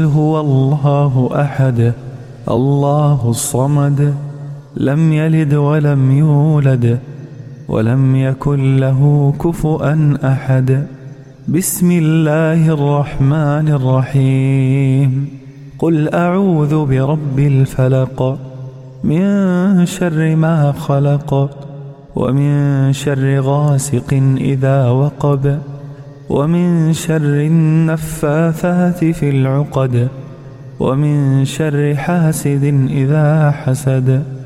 هو الله أحد الله الصمد لم يلد ولم يولد ولم يكن له كفؤا أحد. بسم الله الرحمن الرحيم. قل أعوذ برب الفلق من شر ما خلق ومن شر غاسق إذا وقب ومن شر النفاثات في العقد ومن شر حاسد إذا حسد.